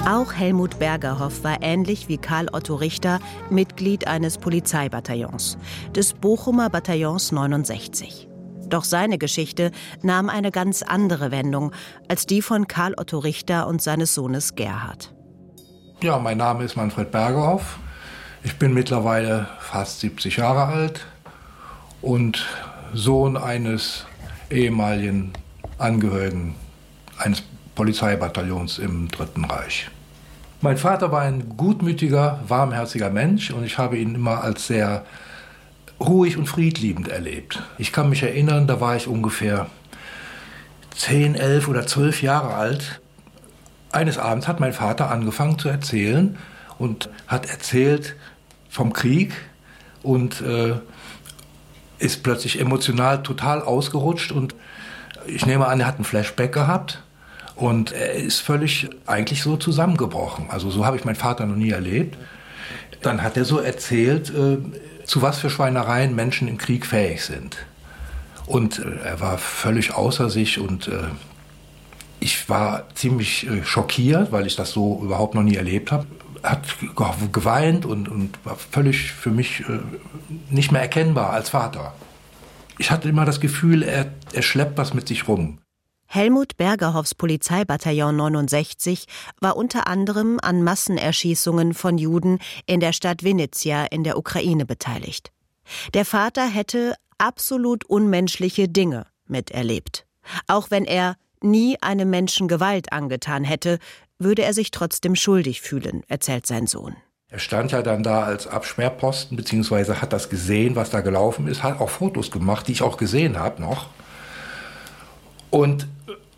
Auch Helmut Bergerhoff war ähnlich wie Karl Otto Richter Mitglied eines Polizeibataillons, des Bochumer Bataillons 69. Doch seine Geschichte nahm eine ganz andere Wendung als die von Karl Otto Richter und seines Sohnes Gerhard. Ja, mein Name ist Manfred Bergerhoff. Ich bin mittlerweile fast 70 Jahre alt und Sohn eines ehemaligen Angehörigen eines Polizeibataillons im Dritten Reich. Mein Vater war ein gutmütiger, warmherziger Mensch und ich habe ihn immer als sehr ruhig und friedliebend erlebt. Ich kann mich erinnern, da war ich ungefähr 10, 11 oder 12 Jahre alt. Eines Abends hat mein Vater angefangen zu erzählen und hat erzählt vom Krieg und ist plötzlich emotional total ausgerutscht und ich nehme an, er hat einen Flashback gehabt und er ist völlig eigentlich so zusammengebrochen. Also so habe ich meinen Vater noch nie erlebt. Dann hat er so erzählt, zu was für Schweinereien Menschen im Krieg fähig sind. Und er war völlig außer sich und ich war ziemlich schockiert, weil ich das so überhaupt noch nie erlebt habe. Hat geweint und war völlig für mich nicht mehr erkennbar als Vater. Ich hatte immer das Gefühl, er schleppt was mit sich rum. Helmut Bergerhoffs Polizeibataillon 69 war unter anderem an Massenerschießungen von Juden in der Stadt Vinnytsia in der Ukraine beteiligt. Der Vater hätte absolut unmenschliche Dinge miterlebt. Auch wenn er nie einem Menschen Gewalt angetan hätte, würde er sich trotzdem schuldig fühlen, erzählt sein Sohn. Er stand ja dann da als Absperrposten, beziehungsweise hat das gesehen, was da gelaufen ist, hat auch Fotos gemacht, die ich auch gesehen habe noch. Und